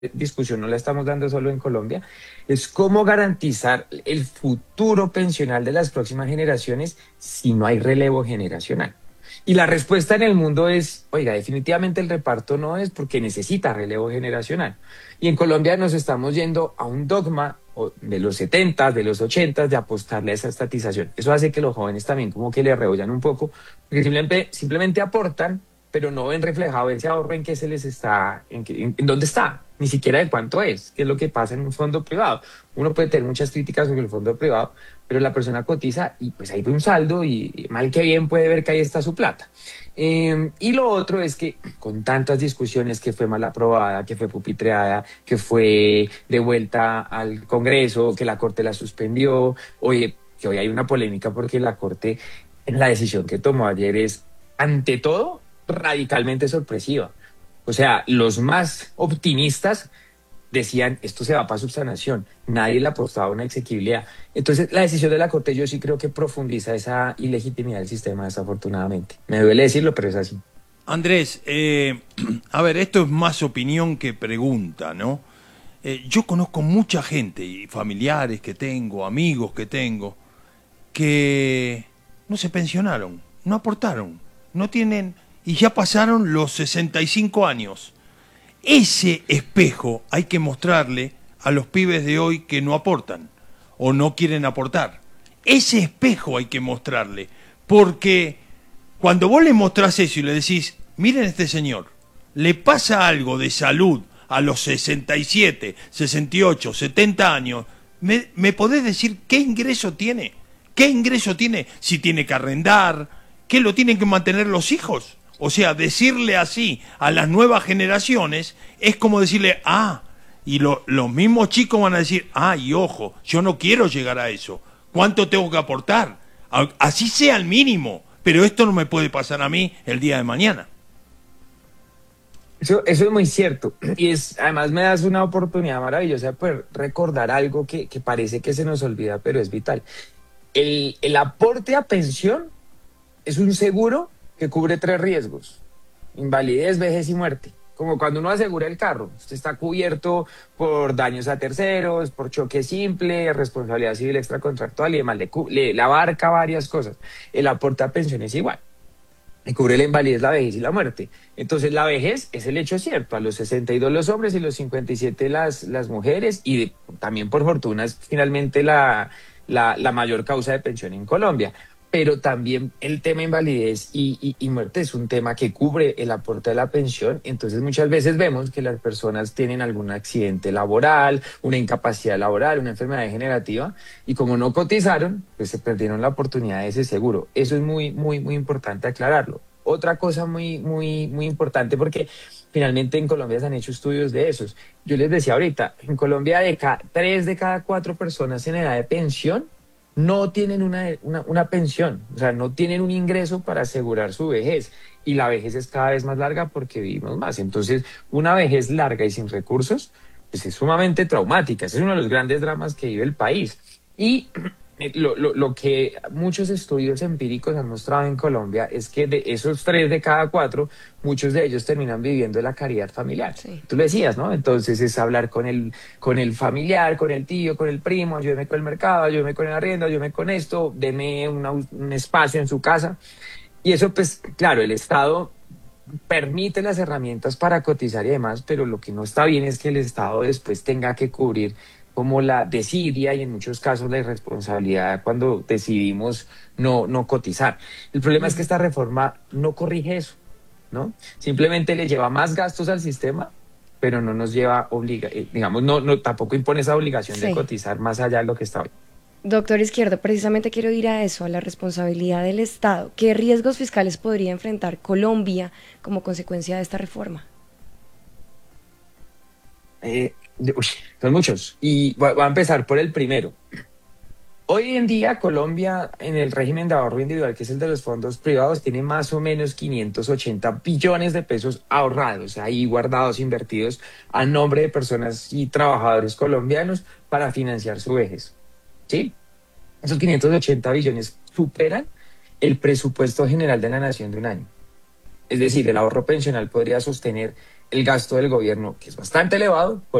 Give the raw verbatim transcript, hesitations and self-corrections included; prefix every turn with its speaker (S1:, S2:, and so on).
S1: discusión no la estamos dando solo en Colombia, es cómo garantizar el futuro pensional de las próximas generaciones si no hay relevo generacional. Y la respuesta en el mundo es, oiga, definitivamente el reparto no es porque necesita relevo generacional. Y en Colombia nos estamos yendo a un dogma de los setenta, de los ochenta, de apostarle a esa estatización. Eso hace que los jóvenes también como que le rebollan un poco, porque simplemente, simplemente aportan, pero no ven reflejado ese ahorro en qué se les está, en, qué, en, en dónde está, ni siquiera de cuánto es, qué es lo que pasa en un fondo privado. Uno puede tener muchas críticas sobre el fondo privado, pero la persona cotiza y pues ahí ve un saldo y, y mal que bien puede ver que ahí está su plata. Eh, y lo otro es que con tantas discusiones que fue mal aprobada, que fue pupitreada, que fue devuelta al Congreso, que la Corte la suspendió, oye, que hoy hay una polémica porque la Corte, en la decisión que tomó ayer es, ante todo, radicalmente sorpresiva. O sea, los más optimistas decían, esto se va para subsanación, nadie le apostaba a una exequibilidad. Entonces, la decisión de la Corte yo sí creo que profundiza esa ilegitimidad del sistema, desafortunadamente. Me duele decirlo, pero es así.
S2: Andrés, eh, a ver, esto es más opinión que pregunta, ¿no? Eh, yo conozco mucha gente, y familiares que tengo, amigos que tengo, que no se pensionaron, no aportaron, no tienen, y ya pasaron los sesenta y cinco años. Ese espejo hay que mostrarle a los pibes de hoy que no aportan o no quieren aportar. Ese espejo hay que mostrarle, porque cuando vos le mostrás eso y le decís, miren este señor, le pasa algo de salud a los sesenta y siete, sesenta y ocho, setenta años, ¿me, me podés decir qué ingreso tiene? ¿Qué ingreso tiene? Si tiene que arrendar, ¿qué lo tienen que mantener los hijos? O sea, decirle así a las nuevas generaciones es como decirle, ah, y lo, los mismos chicos van a decir, ah, y ojo, yo no quiero llegar a eso. ¿Cuánto tengo que aportar? Así sea el mínimo, pero esto no me puede pasar a mí el día de mañana.
S1: Eso, eso es muy cierto. Y es, además me das una oportunidad maravillosa de poder recordar algo que, que parece que se nos olvida, pero es vital. El, el aporte a pensión es un seguro que cubre tres riesgos: invalidez, vejez y muerte. Como cuando uno asegura el carro, usted está cubierto por daños a terceros, por choque simple, responsabilidad civil extracontractual y demás, le, le, le abarca varias cosas. El aporte a pensión es igual. Y cubre la invalidez, la vejez y la muerte. Entonces la vejez es el hecho cierto, a los sesenta y dos los hombres y los cincuenta y siete las, las mujeres, y de, también por fortuna es finalmente la, la, la mayor causa de pensión en Colombia. Pero también el tema invalidez y, y, y muerte es un tema que cubre el aporte de la pensión. Entonces muchas veces vemos que las personas tienen algún accidente laboral, una incapacidad laboral, una enfermedad degenerativa, y como no cotizaron, pues se perdieron la oportunidad de ese seguro. Eso es muy, muy, muy importante aclararlo. Otra cosa muy, muy, muy importante, porque finalmente en Colombia se han hecho estudios de esos. Yo les decía ahorita, en Colombia de cada, tres de cada cuatro personas en edad de pensión no tienen una, una, una pensión, o sea, no tienen un ingreso para asegurar su vejez, y la vejez es cada vez más larga porque vivimos más. Entonces, una vejez larga y sin recursos, pues es sumamente traumática. Ese es uno de los grandes dramas que vive el país. Y lo, lo, lo que muchos estudios empíricos han mostrado en Colombia es que de esos tres de cada cuatro, muchos de ellos terminan viviendo la caridad familiar.
S3: Sí.
S1: Tú lo decías, ¿no? Entonces es hablar con el, con el familiar, con el tío, con el primo, ayúdeme con el mercado, ayúdeme con el arriendo, ayúdeme con esto, deme una, un espacio en su casa. Y eso, pues, claro, el Estado permite las herramientas para cotizar y demás, pero lo que no está bien es que el Estado después tenga que cubrir como la desidia y en muchos casos la irresponsabilidad cuando decidimos no, no cotizar. El problema es que esta reforma no corrige eso, ¿no? Simplemente le lleva más gastos al sistema, pero no nos lleva, obliga, eh, digamos, no, no, tampoco impone esa obligación
S3: Sí.
S1: de cotizar más allá de lo que está hoy.
S3: Doctor Izquierdo, precisamente quiero ir a eso, a la responsabilidad del Estado. ¿Qué riesgos fiscales podría enfrentar Colombia como consecuencia de esta reforma?
S1: Eh, de- uy, son muchos. Y voy voy a empezar por el primero. Hoy en día Colombia, en el régimen de ahorro individual, que es el de los fondos privados, tiene más o menos quinientos ochenta billones de pesos ahorrados, ahí guardados, invertidos a nombre de personas y trabajadores colombianos para financiar su vejez. ¿Sí? Esos quinientos ochenta billones superan el presupuesto general de la nación de un año. Es decir, el ahorro pensional podría sostener el gasto del gobierno, que es bastante elevado,